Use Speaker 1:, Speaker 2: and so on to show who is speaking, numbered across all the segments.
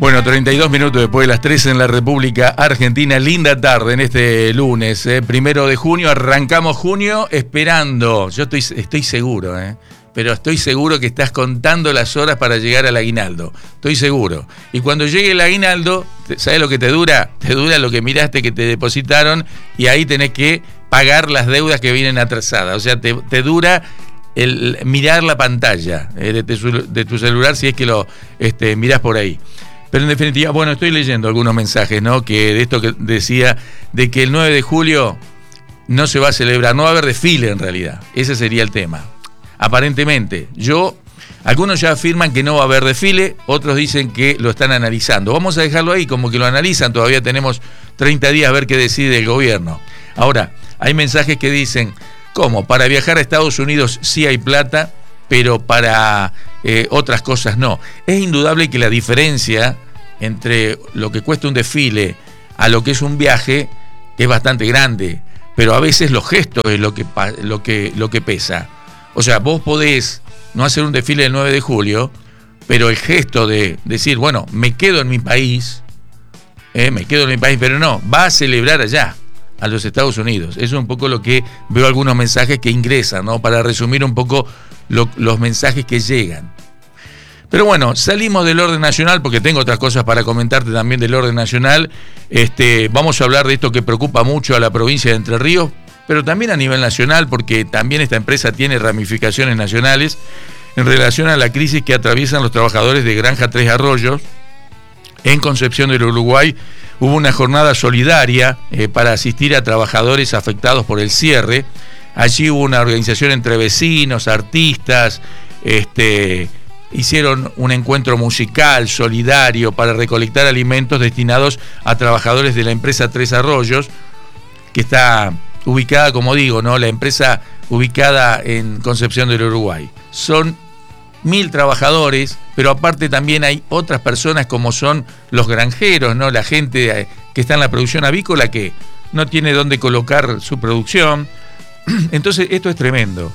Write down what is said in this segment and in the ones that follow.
Speaker 1: Bueno, 32 minutos después de las 3 en la República Argentina. Linda tarde en este lunes, 1 de junio. Arrancamos junio esperando. Yo estoy seguro, pero estoy seguro que estás contando las horas para llegar al aguinaldo. Estoy seguro. Y cuando llegue el aguinaldo, ¿sabes lo que te dura? Te dura lo que miraste que te depositaron y ahí tenés que pagar las deudas que vienen atrasadas. O sea, te dura el mirar la pantalla de tu celular si es que lo mirás por ahí. Pero en definitiva, bueno, estoy leyendo algunos mensajes, ¿no? Que de esto que decía, de que el 9 de julio no se va a celebrar, no va a haber desfile en realidad. Ese sería el tema. Aparentemente, algunos ya afirman que no va a haber desfile, otros dicen que lo están analizando. Vamos a dejarlo ahí, como que lo analizan, todavía tenemos 30 días a ver qué decide el gobierno. Ahora, hay mensajes que dicen, ¿cómo? Para viajar a Estados Unidos sí hay plata, pero para otras cosas no. Es indudable que la diferencia entre lo que cuesta un desfile a lo que es un viaje es bastante grande, pero a veces los gestos es lo que pesa. O sea, vos podés no hacer un desfile el 9 de julio, pero el gesto de decir, bueno, me quedo en mi país, pero no, va a celebrar allá, a los Estados Unidos. Eso es un poco lo que veo algunos mensajes que ingresan, ¿no? Para resumir un poco los mensajes que llegan. Pero bueno, salimos del orden nacional porque tengo otras cosas para comentarte también del orden nacional. Vamos a hablar de esto que preocupa mucho a la provincia de Entre Ríos, pero también a nivel nacional, porque también esta empresa tiene ramificaciones nacionales en relación a la crisis que atraviesan los trabajadores de Granja Tres Arroyos. En Concepción del Uruguay hubo una jornada solidaria para asistir a trabajadores afectados por el cierre. Allí hubo una organización entre vecinos, artistas, hicieron un encuentro musical solidario para recolectar alimentos destinados a trabajadores de la empresa Tres Arroyos, que está ubicada, como digo, ¿no? La empresa ubicada en Concepción del Uruguay. Son 1000 trabajadores, pero aparte también hay otras personas como son los granjeros, ¿no? La gente que está en la producción avícola que no tiene dónde colocar su producción. Entonces esto es tremendo.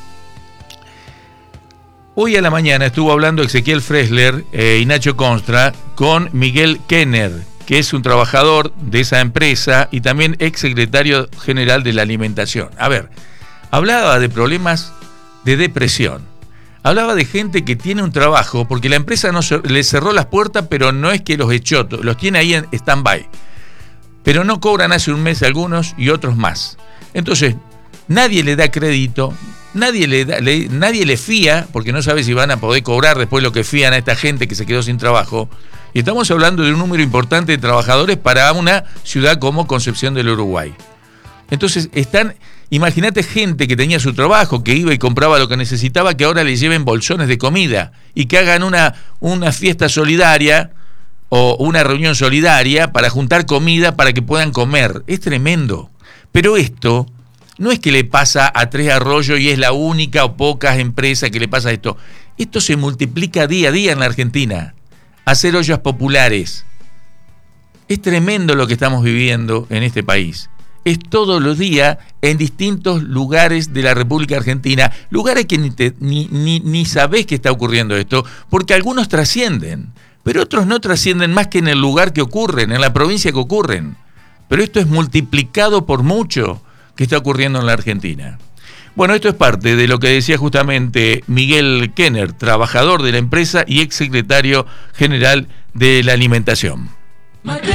Speaker 1: Hoy a la mañana estuvo hablando Ezequiel Fressler y Nacho Constra con Miguel Kenner, que es un trabajador de esa empresa y también ex secretario general de la alimentación. A ver, hablaba de problemas de depresión. Hablaba de gente que tiene un trabajo porque la empresa le cerró las puertas, pero no es que los echó, los tiene ahí en stand-by. Pero no cobran hace un mes algunos y otros más. Entonces, nadie le da crédito, nadie le fía, porque no sabe si van a poder cobrar después lo que fían a esta gente que se quedó sin trabajo. Y estamos hablando de un número importante de trabajadores para una ciudad como Concepción del Uruguay. Entonces, imagínate gente que tenía su trabajo, que iba y compraba lo que necesitaba, que ahora le lleven bolsones de comida y que hagan una fiesta solidaria o una reunión solidaria para juntar comida para que puedan comer. Es tremendo. Pero esto no es que le pasa a Tres Arroyos y es la única o pocas empresas que le pasa esto. Esto se multiplica día a día en la Argentina. Hacer ollas populares. Es tremendo lo que estamos viviendo en este país. Es todos los días en distintos lugares de la República Argentina, lugares que ni sabés que está ocurriendo esto, porque algunos trascienden, pero otros no trascienden más que en el lugar que ocurren, en la provincia que ocurren. Pero esto es multiplicado por mucho que está ocurriendo en la Argentina. Bueno, esto es parte de lo que decía justamente Miguel Kenner, trabajador de la empresa y ex secretario general de la alimentación.